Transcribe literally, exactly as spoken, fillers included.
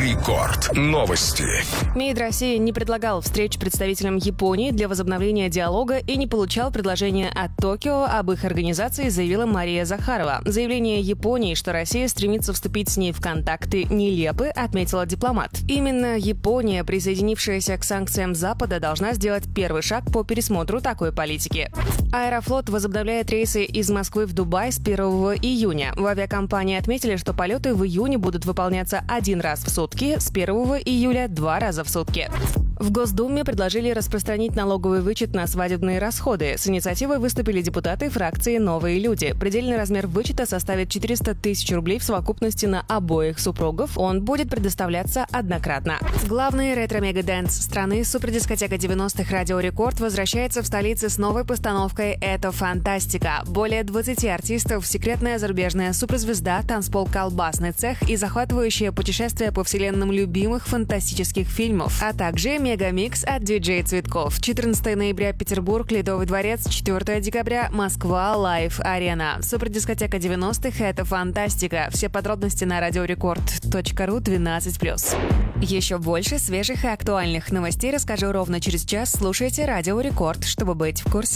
Рекорд. Новости. МИД России не предлагал встреч представителям Японии для возобновления диалога и не получал предложения от Токио об их организации, заявила Мария Захарова. Заявление Японии, что Россия стремится вступить с ней в контакты, нелепы, отметила дипломат. Именно Япония, присоединившаяся к санкциям Запада, должна сделать первый шаг по пересмотру такой политики. Аэрофлот возобновляет рейсы из Москвы в Дубай с первого июня. В авиакомпании отметили, что полеты в июне будут выполняться один раз в сутки, с первого июля два раза в сутки. В Госдуме предложили распространить налоговый вычет на свадебные расходы. С инициативой выступили депутаты фракции «Новые люди». Предельный размер вычета составит четыреста тысяч рублей в совокупности на обоих супругов. Он будет предоставляться однократно. Главный ретро-мега-дэнс страны супердискотека девяностых «Радио Рекорд» возвращается в столице с новой постановкой «Это фантастика». Более двадцати артистов, секретная зарубежная суперзвезда, танцпол-колбасный цех и захватывающее путешествие по вселенным любимых фантастических фильмов, а также мегамикс от диджей Цветков. четырнадцатого ноября Петербург, Ледовый дворец, четвёртого декабря Москва, Лайв Арена. Супердискотека девяностых — это фантастика. Все подробности на радиорекорд точка ру двенадцать плюс. Еще больше свежих и актуальных новостей расскажу ровно через час. Слушайте Радио Рекорд, чтобы быть в курсе.